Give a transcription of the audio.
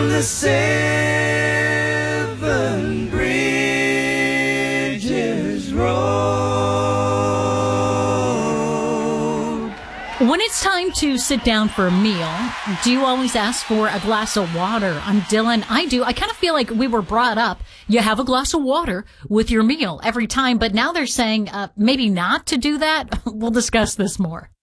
on the Seven Bridges Road. When it's time to sit down for a meal, do you always ask for a glass of water? I'm Dylan. I do. I kind of feel like we were brought up, you have a glass of water with your meal every time, but now they're saying maybe not to do that. We'll discuss this more.